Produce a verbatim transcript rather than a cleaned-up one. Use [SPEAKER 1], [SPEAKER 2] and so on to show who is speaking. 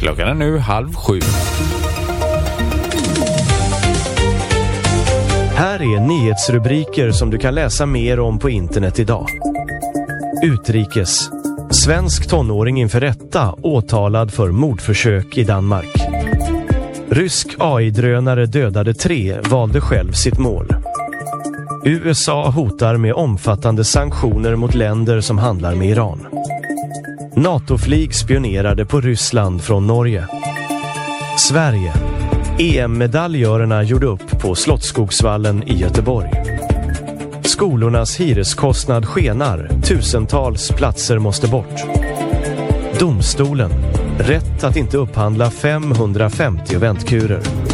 [SPEAKER 1] Klockan är nu halv sju.
[SPEAKER 2] Här är nyhetsrubriker som du kan läsa mer om på internet idag. Utrikes. Svensk tonåring inför rätta åtalad för mordförsök i Danmark. Rysk A I-drönare dödade tre, valde själv sitt mål. U S A hotar med omfattande sanktioner mot länder som handlar med Iran. NATO-flyg spionerade på Ryssland från Norge. Sverige. E M-medaljörerna gjorde upp på Slottsskogsvallen i Göteborg. Skolornas hyreskostnad skenar, tusentals platser måste bort. Domstolen. Rätt att inte upphandla femhundrafemtio väntkurer.